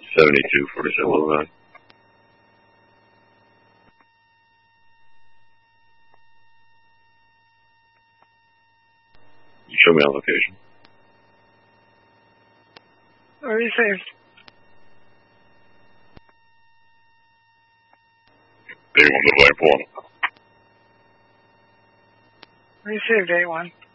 7247 Boulevard. You show me on location. Already saved. Day 1 to light 1. Already saved, A1.